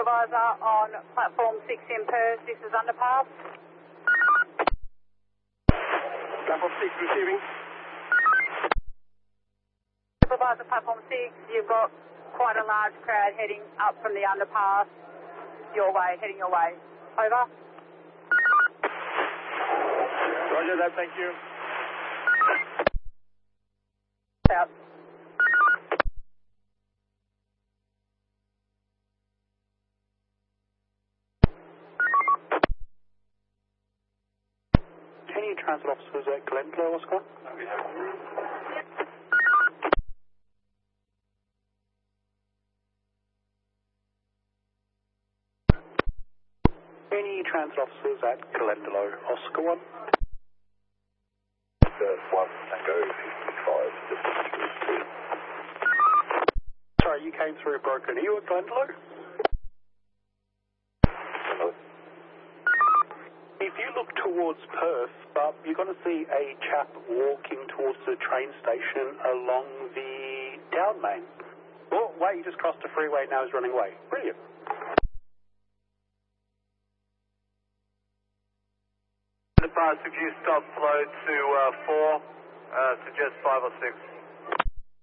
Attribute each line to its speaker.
Speaker 1: Supervisor on platform 6 in Perth, this is underpass.
Speaker 2: Platform 6 receiving.
Speaker 1: Supervisor platform 6, you've got quite a large crowd heading up from the underpass heading your way. Over.
Speaker 2: Roger that, thank you.
Speaker 1: Out.
Speaker 2: Any transit officers at Glendalough, Oscar? Any transit officers at Glendalough, Oscar 1?
Speaker 3: 1 Tango 55.
Speaker 2: Sorry, you came through broken. Are you at Glendalough?
Speaker 3: Hello.
Speaker 2: If you look towards Perth, you're going to see a chap walking towards the train station along the down main. Oh, wait, he just crossed the freeway, now he's running away. Brilliant.
Speaker 3: Enterprise, if you stop flow to 4, suggest 5 or 6.